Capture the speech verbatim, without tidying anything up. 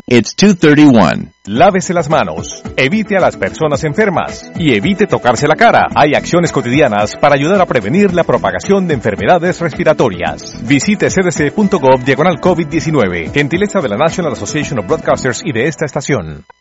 It's two thirty-one. Lávese las manos, evite a las personas enfermas y evite tocarse la cara. Hay acciones cotidianas para ayudar a prevenir la propagación de enfermedades respiratorias. Visite c d c punto gov diagonal COVID diecinueve. Gentileza de la National Association of Broadcasters y de esta estación.